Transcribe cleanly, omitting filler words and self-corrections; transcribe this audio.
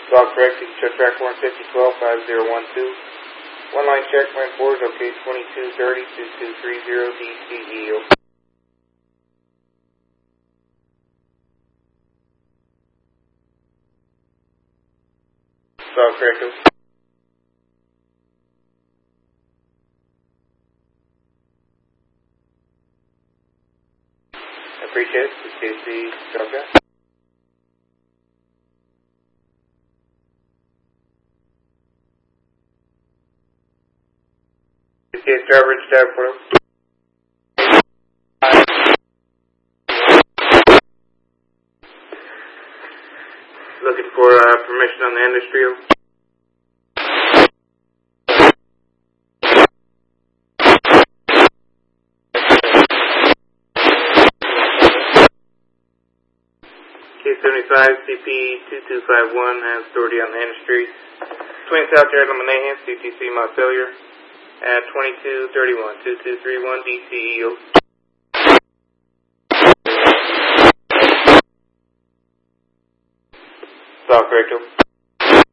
Log correct, you can check track 15012-5012. One line check, line 4 is okay, 2230-2230 DCEO. Log correct. I appreciate it. CSC, Delta. CSC average tab for looking for permission on the industrial. K75 CP2251 has authority on the industry. Twin South Yard Lemonahan, CTC my failure at 2231-2231 DCEO. Stop, Rachel.